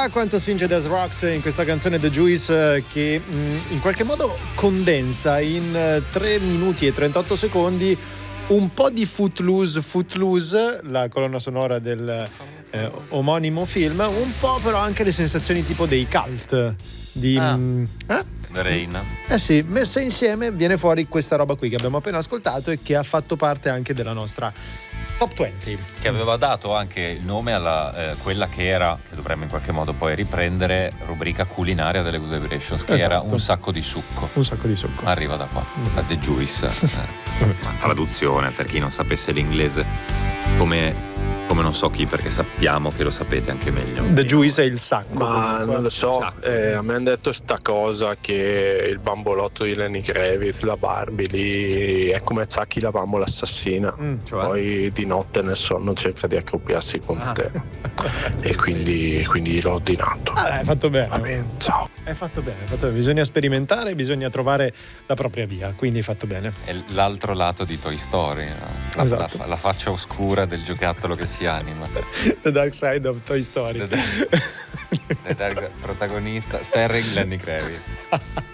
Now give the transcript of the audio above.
Chissà quanto spinge Des Rocks in questa canzone The Juice, che in qualche modo condensa in 3 minuti e 38 secondi un po' di Footloose, la colonna sonora del omonimo film, un po' però anche le sensazioni tipo dei cult di The Rain. Sì, messa insieme viene fuori questa roba qui che abbiamo appena ascoltato e che ha fatto parte anche della nostra Top 20, che aveva dato anche il nome alla quella che dovremmo in qualche modo poi riprendere, rubrica culinaria delle Good Vibrations, che era un sacco di succo. Arriva da qua, da The Juice. Traduzione per chi non sapesse l'inglese, come non so chi, perché sappiamo che lo sapete anche meglio. The Juice è il sacco. Ma non lo so, a me hanno detto sta cosa che il bambolotto di Lenny Kravitz, la Barbie lì è come Chucky la bambola assassina, cioè? Poi di notte nel sonno cerca di accoppiarsi con te e quindi l'ho ordinato. Hai fatto bene. Vabbè, ciao. Hai fatto bene. Bisogna sperimentare, bisogna trovare la propria via, quindi hai fatto bene. È l'altro lato di Toy Story, no? Esatto. La faccia oscura del giocattolo che si anima. The Dark Side of Toy Story. The dark protagonista starring Lenny Kravitz.